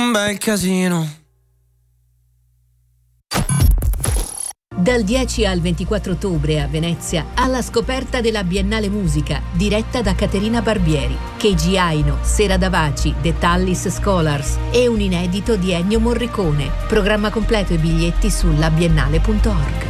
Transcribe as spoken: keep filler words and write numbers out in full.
un bel casino. Dal dieci al ventiquattro ottobre a Venezia, alla scoperta della Biennale Musica, diretta da Caterina Barbieri. Keiji Aino, Sera Davaci, The Tallis Scholars e un inedito di Ennio Morricone. Programma completo e biglietti su labiennale punto org.